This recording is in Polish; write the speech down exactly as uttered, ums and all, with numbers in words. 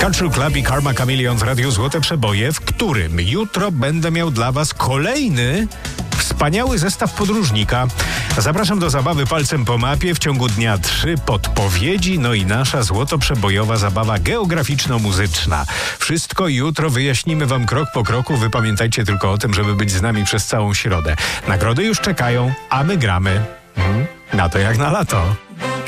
Culture Club i Karma Chameleon w Radiu Złote Przeboje, w którym jutro będę miał dla Was kolejny wspaniały zestaw podróżnika. Zapraszam do zabawy palcem po mapie. W ciągu dnia trzy podpowiedzi, no i nasza złotoprzebojowa zabawa geograficzno-muzyczna. Wszystko jutro wyjaśnimy Wam krok po kroku. Wy pamiętajcie tylko o tym, żeby być z nami przez całą środę. Nagrody już czekają, a my gramy. Hmm? Na to jak na lato.